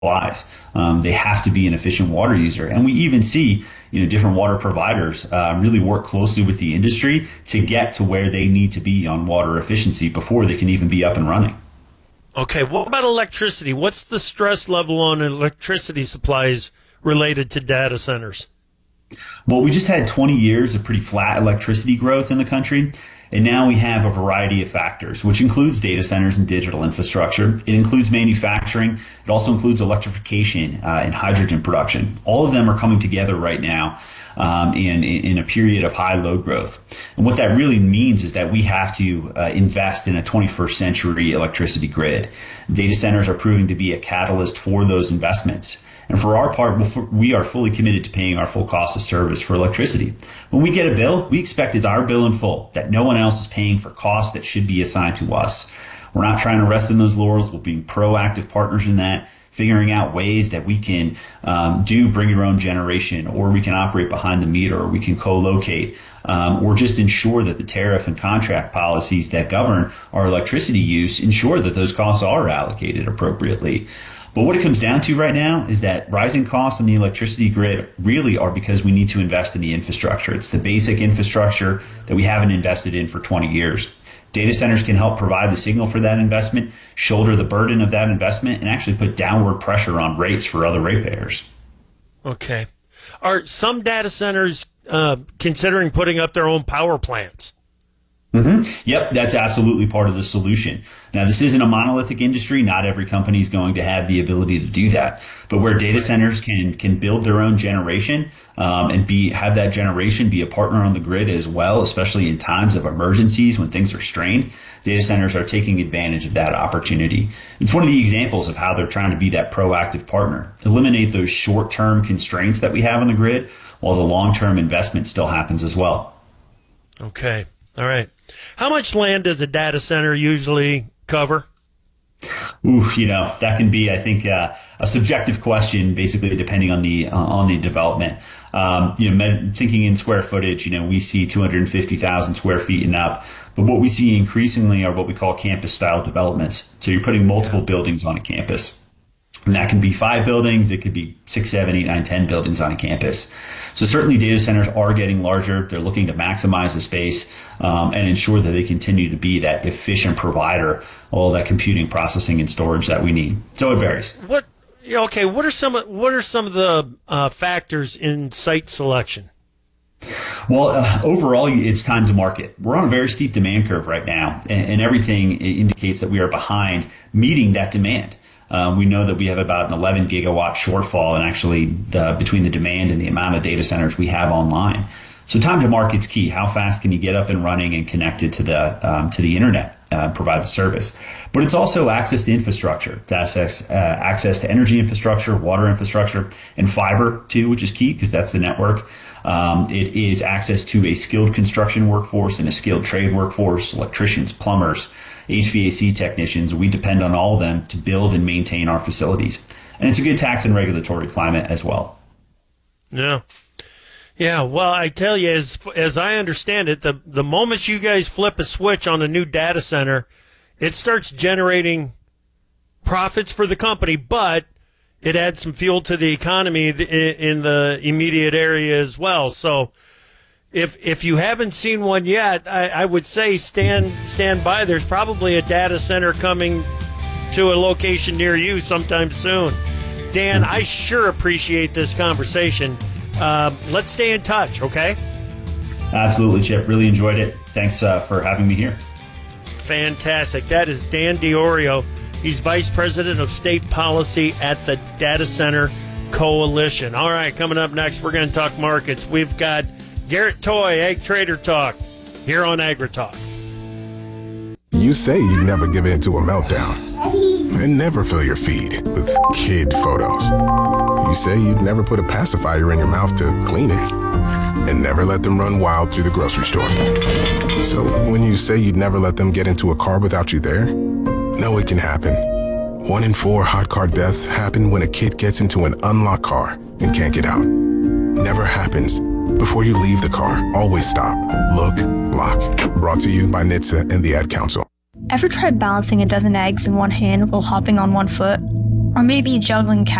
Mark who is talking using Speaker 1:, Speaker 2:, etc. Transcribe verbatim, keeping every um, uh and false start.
Speaker 1: lives. Um, they have to be an efficient water user. And we even see, you know, different water providers uh, really work closely with the industry to get to where they need to be on water efficiency before they can even be up and running.
Speaker 2: Okay, what about electricity? What's the stress level on electricity supplies related to data centers?
Speaker 1: Well, we just had twenty years of pretty flat electricity growth in the country. And now we have a variety of factors, which includes data centers and digital infrastructure. It includes manufacturing. It also includes electrification uh, and hydrogen production. All of them are coming together right now um, in, in a period of high load growth. And what that really means is that we have to uh, invest in a twenty-first century electricity grid. Data centers are proving to be a catalyst for those investments. And for our part, we are fully committed to paying our full cost of service for electricity. When we get a bill, we expect it's our bill in full, that no one else is paying for costs that should be assigned to us. We're not trying to rest in those laurels. We're being proactive partners in that, figuring out ways that we can um, do bring your own generation, or we can operate behind the meter, or we can co-locate, um, or just ensure that the tariff and contract policies that govern our electricity use ensure that those costs are allocated appropriately. But what it comes down to right now is that rising costs on the electricity grid really are because we need to invest in the infrastructure. It's the basic infrastructure that we haven't invested in for twenty years. Data centers can help provide the signal for that investment, shoulder the burden of that investment, and actually put downward pressure on rates for other ratepayers.
Speaker 2: Okay. Are some data centers uh, considering putting up their own power plants?
Speaker 1: Mm-hmm. Yep, that's absolutely part of the solution. Now, this isn't a monolithic industry. Not every company is going to have the ability to do that. But where data centers can can build their own generation um, and be have that generation be a partner on the grid as well, especially in times of emergencies when things are strained, data centers are taking advantage of that opportunity. It's one of the examples of how they're trying to be that proactive partner, eliminate those short-term constraints that we have on the grid while the long-term investment still happens as well.
Speaker 2: Okay. All right. How much land does a data center usually cover?
Speaker 1: Ooh, you know, that can be, I think, uh, a subjective question, basically depending on the uh, on the development. Um, you know, med- thinking in square footage, you know, we see two hundred fifty thousand square feet and up. But what we see increasingly are what we call campus-style developments. So you're putting multiple yeah. buildings on a campus. And that can be five buildings. It could be six, seven, eight, nine, ten buildings on a campus. So certainly data centers are getting larger. They're looking to maximize the space um, and ensure that they continue to be that efficient provider of all that computing, processing, and storage that we need. So it varies.
Speaker 2: What? Okay. What are some? What are some of the uh, factors in site selection?
Speaker 1: Well, uh, overall, it's time to market. We're on a very steep demand curve right now, and, and everything indicates that we are behind meeting that demand. Uh, we know that we have about an eleven gigawatt shortfall and actually the, between the demand and the amount of data centers we have online. So time to market's key. How fast can you get up and running and connected to the um, to the internet, uh, provide the service? But it's also access to infrastructure, to access, uh, access to energy infrastructure, water infrastructure, and fiber too, which is key because that's the network. Um, it is access to a skilled construction workforce and a skilled trade workforce, electricians, plumbers, H V A C technicians. We depend on all of them to build and maintain our facilities. And it's a good tax and regulatory climate as well.
Speaker 2: Yeah. Yeah, well, I tell you, as as I understand it, the, the moment you guys flip a switch on a new data center, it starts generating profits for the company, but it adds some fuel to the economy in the immediate area as well. So if if you haven't seen one yet, I, I would say stand stand by. There's probably a data center coming to a location near you sometime soon. Dan, I sure appreciate this conversation. Uh, let's stay in touch, okay?
Speaker 1: Absolutely, Chip. Really enjoyed it. Thanks uh, for having me here.
Speaker 2: Fantastic. That is Dan Diorio. He's Vice President of State Policy at the Data Center Coalition. All right, coming up next, we're going to talk markets. We've got Garrett Toy, Ag Trader Talk, here on AgriTalk.
Speaker 3: You say you never give in to a meltdown and never fill your feed with kid photos. You say you'd never put a pacifier in your mouth to clean it and never let them run wild through the grocery store. So when you say you'd never let them get into a car without you there, no, it can happen. One in four hot car deaths happen when a kid gets into an unlocked car and can't get out. Never happens. Before you leave the car, always stop, look, lock. Brought to you by N H T S A and the Ad Council.
Speaker 4: Ever tried balancing a dozen eggs in one hand while hopping on one foot? Or maybe juggling